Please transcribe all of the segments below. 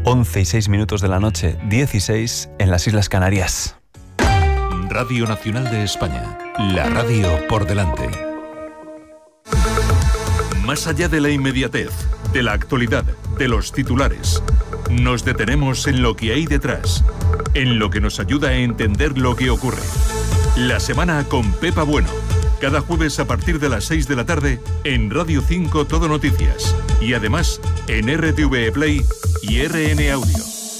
11:06 de la noche, 16 en las Islas Canarias. Radio Nacional de España, la radio por delante. Más allá de la inmediatez, de la actualidad, de los titulares, nos detenemos en lo que hay detrás, en lo que nos ayuda a entender lo que ocurre. La semana con Pepa Bueno, cada jueves a partir de las 6 de la tarde en Radio 5 Todo Noticias y además en RTV Play y RN Audio.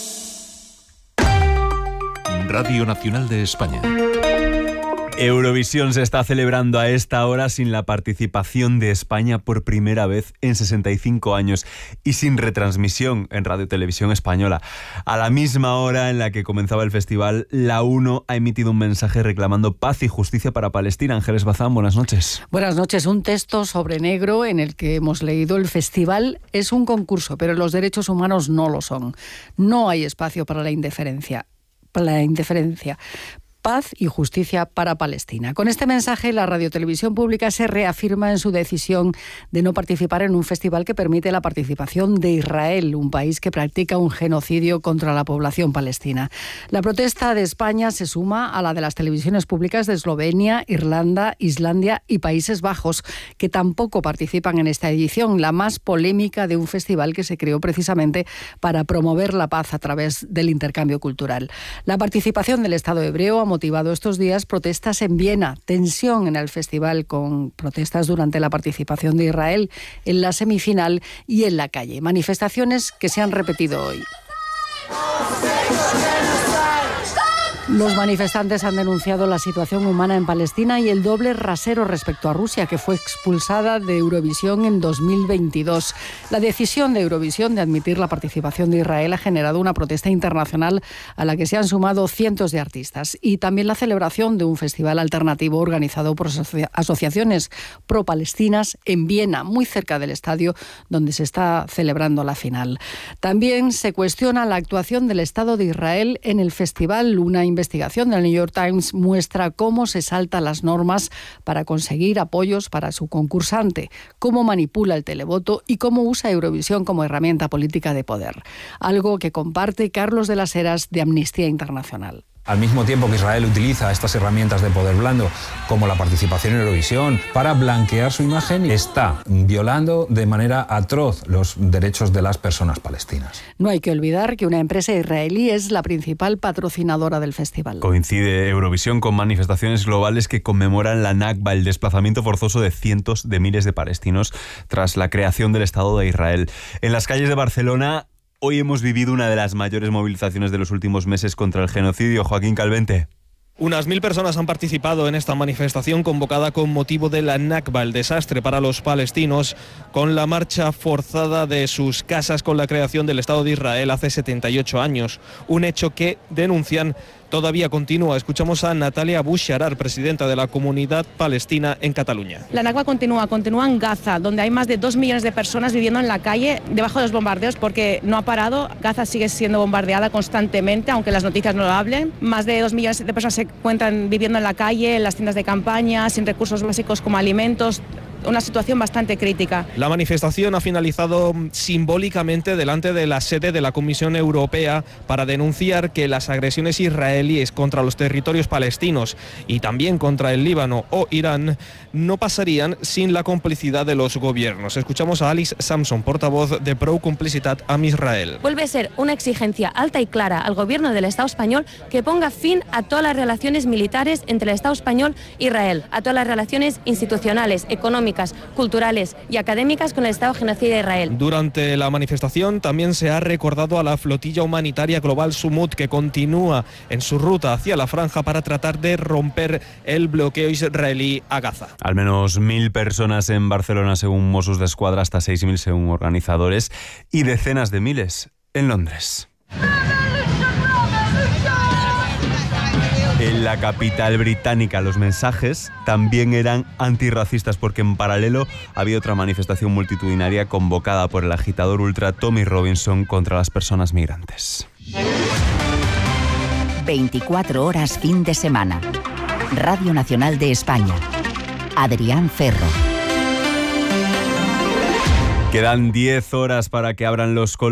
Radio Nacional de España. Eurovisión se está celebrando a esta hora sin la participación de España por primera vez en 65 años y sin retransmisión en Radio Televisión Española. A la misma hora en la que comenzaba el festival, la UNO ha emitido un mensaje reclamando paz y justicia para Palestina. Ángeles Bazán, buenas noches. Buenas noches. Un texto sobre negro en el que hemos leído: el festival es un concurso, pero los derechos humanos no lo son. No hay espacio para la indiferencia. Paz y justicia para Palestina. Con este mensaje, la Radiotelevisión Pública se reafirma en su decisión de no participar en un festival que permite la participación de Israel, un país que practica un genocidio contra la población palestina. La protesta de España se suma a la de las televisiones públicas de Eslovenia, Irlanda, Islandia y Países Bajos, que tampoco participan en esta edición, la más polémica de un festival que se creó precisamente para promover la paz a través del intercambio cultural. La participación del Estado hebreo ha motivado estos días protestas en Viena, tensión en el festival con protestas durante la participación de Israel en la semifinal y en la calle. Manifestaciones que se han repetido hoy. Los manifestantes han denunciado la situación humana en Palestina y el doble rasero respecto a Rusia, que fue expulsada de Eurovisión en 2022. La decisión de Eurovisión de admitir la participación de Israel ha generado una protesta internacional a la que se han sumado cientos de artistas, y también la celebración de un festival alternativo organizado por asociaciones pro-palestinas en Viena, muy cerca del estadio donde se está celebrando la final. También se cuestiona la actuación del Estado de Israel en el festival. Una investigación del New York Times muestra cómo se salta las normas para conseguir apoyos para su concursante, cómo manipula el televoto y cómo usa Eurovisión como herramienta política de poder. Algo que comparte Carlos de las Heras, de Amnistía Internacional. Al mismo tiempo que Israel utiliza estas herramientas de poder blando, como la participación en Eurovisión, para blanquear su imagen, está violando de manera atroz los derechos de las personas palestinas. No hay que olvidar que una empresa israelí es la principal patrocinadora del festival. Coincide Eurovisión con manifestaciones globales que conmemoran la Nakba, el desplazamiento forzoso de cientos de miles de palestinos tras la creación del Estado de Israel. En las calles de Barcelona, hoy hemos vivido una de las mayores movilizaciones de los últimos meses contra el genocidio. Joaquín Calvente. Unas 1000 personas han participado en esta manifestación convocada con motivo de la Nakba, el desastre para los palestinos, con la marcha forzada de sus casas con la creación del Estado de Israel hace 78 años. Un hecho que denuncian todavía continúa. Escuchamos a Natalia Boucharar, presidenta de la Comunidad Palestina en Cataluña. La Nakba continúa en Gaza, donde hay más de 2 millones de personas viviendo en la calle debajo de los bombardeos, porque no ha parado. Gaza sigue siendo bombardeada constantemente, aunque las noticias no lo hablen. Más de 2 millones de personas se encuentran viviendo en la calle, en las tiendas de campaña, sin recursos básicos como alimentos. Una situación bastante crítica. La manifestación ha finalizado simbólicamente delante de la sede de la Comisión Europea para denunciar que las agresiones israelíes contra los territorios palestinos y también contra el Líbano o Irán no pasarían sin la complicidad de los gobiernos. Escuchamos a Alice Samson, portavoz de Pro Complicitat amb Israel. Vuelve a ser una exigencia alta y clara al gobierno del Estado español que ponga fin a todas las relaciones militares entre el Estado español e Israel, a todas las relaciones institucionales, económicas, culturales y académicas con el Estado genocida de Israel. Durante la manifestación también se ha recordado a la flotilla humanitaria global Sumut, que continúa en su ruta hacia la franja para tratar de romper el bloqueo israelí a Gaza. Al menos 1000 personas en Barcelona según Mossos d'Esquadra, hasta 6000 según organizadores, y decenas de miles en Londres. En la capital británica los mensajes también eran antirracistas, porque en paralelo había otra manifestación multitudinaria convocada por el agitador ultra Tommy Robinson contra las personas migrantes. 24 horas fin de semana. Radio Nacional de España. Adrián Ferro. Quedan 10 horas para que abran los colegios.